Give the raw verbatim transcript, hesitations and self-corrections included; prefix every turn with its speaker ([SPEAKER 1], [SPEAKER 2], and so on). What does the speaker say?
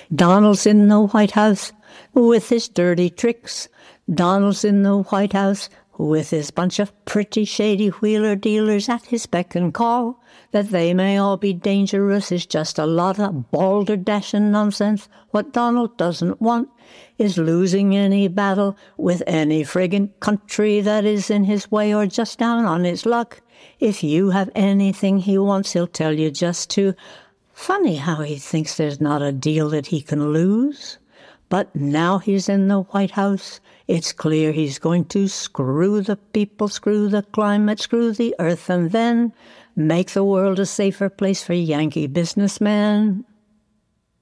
[SPEAKER 1] Donald's in the White House with his dirty tricks. Donald's in the White House with his bunch of pretty shady wheeler-dealers at his beck and call. That they may all be dangerous is just a lot of balder-dashing nonsense. What Donald doesn't want is losing any battle with any friggin' country that is in his way or just down on his luck. If you have anything he wants, he'll tell you just to. Funny how he thinks there's not a deal that he can lose. But now he's in the White House, it's clear he's going to screw the people, screw the climate, screw the earth, and then make the world a safer place for Yankee businessmen.